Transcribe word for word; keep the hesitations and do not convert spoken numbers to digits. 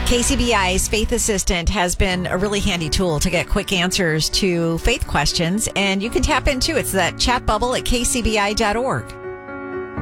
K C B I's Faith Assistant has been a really handy tool to get quick answers to faith questions, and you can tap into it. It's that chat bubble at k c b i dot org.